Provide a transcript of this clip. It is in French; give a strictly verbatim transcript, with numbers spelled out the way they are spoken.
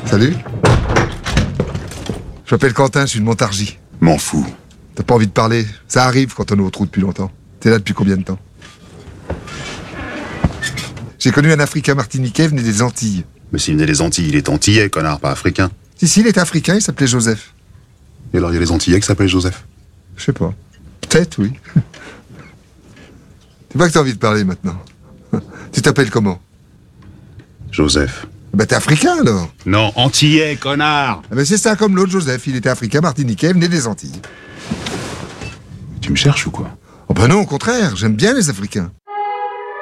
Salut. Je m'appelle Quentin, je suis de Montargis. M'en fous. T'as pas envie de parler? Ça arrive quand on est au trou depuis longtemps. T'es là depuis combien de temps? J'ai connu un Africain martiniquais venu des Antilles. Mais s'il venait des Antilles, il est antillais, connard, pas africain. Si, si, il était africain, il s'appelait Joseph. Et alors il y a les Antillais qui s'appellent Joseph? Je sais pas. Peut-être, oui. C'est pas que t'as envie de parler maintenant. Tu t'appelles comment? Joseph. Bah t'es africain alors. Non, antillais, connard. Ah ben c'est ça, comme l'autre Joseph, il était africain martiniquais, venait des Antilles. Tu me cherches ou quoi? Oh bah non, au contraire, j'aime bien les Africains.